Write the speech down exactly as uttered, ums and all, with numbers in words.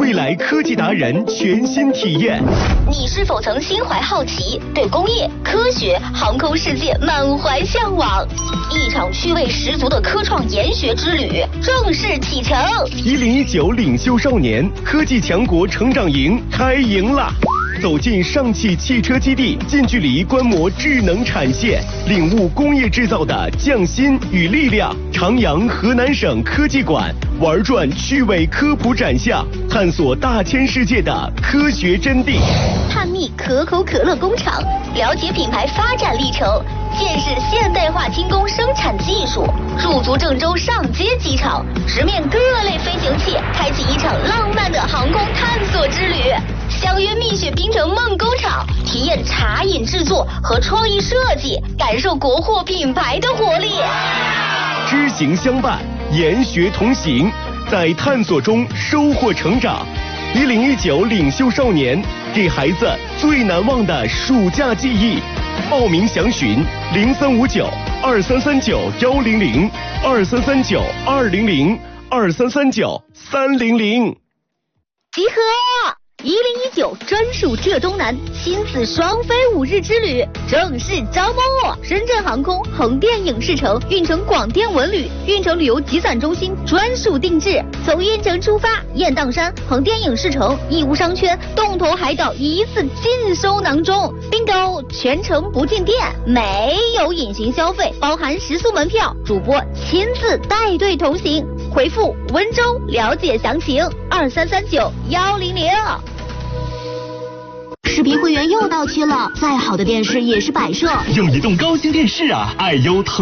未来科技达人全新体验。 你是否曾心怀好奇，对工业、科学、航空世界满怀向往？一场趣味十足的科创研学之旅正式启程。 一零一九领袖少年科技强国成长营开营啦！走进上汽汽车基地，近距离观摩智能产线，领悟工业制造的匠心与力量。长阳河南省科技馆玩转趣味科普展项，探索大千世界的科学真谛。 探秘可口可乐工厂，了解品牌发展历程，见识现代化轻工生产技术。驻足郑州上街机场，直面各类飞行器，开启一场浪漫的航空探索之旅。相约蜜雪冰城梦工厂，体验茶饮制作和创意设计，感受国货品牌的活力。 知行相伴，研学同行，在探索中收获成长。一零一九领袖少年，给孩子最难忘的暑假记忆。报名详询零三五九二三三九幺零零二三三九二零零二三三九三零零。 集合！一零一九专属浙东南亲子双飞五日之旅正式招募，深圳航空、横店影视城、运城广电文旅、运城旅游集散中心专属定制。从运城出发，雁荡山、横店影视城、义乌商圈、洞头海岛一次尽收囊中。并购全程不进店，没有隐形消费，包含食宿门票，主播亲自带队同行。回复温州了解详情，二三三九幺零零。 视频会员又到期了，再好的电视也是摆设。 用移动高清电视啊，爱优腾。